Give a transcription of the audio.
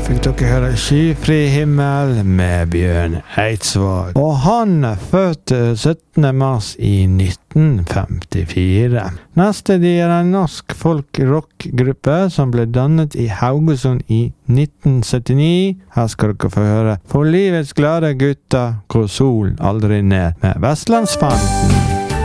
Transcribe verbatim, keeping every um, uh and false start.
fikk dere høre Skyfri himmel med Bjørn Eidsvåg. Og han er født syttende mars i nitten femtifire. Neste de er en norsk folk-rock-gruppe som ble dannet i Haugesund i nitten syttini. Her skal dere få høre For livets glade gutter går solen aldri ned med Vestlandsfanden.